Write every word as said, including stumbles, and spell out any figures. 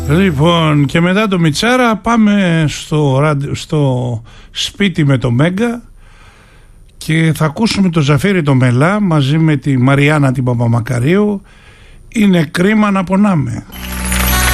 Λοιπόν, και μετά το Μιτσάρα πάμε στο, στο σπίτι με το Μέγκα και θα ακούσουμε το Ζαφύρι το Μελά μαζί με τη Μαριάννα την Παπαμακαρίου. Είναι κρίμα να πονάμε.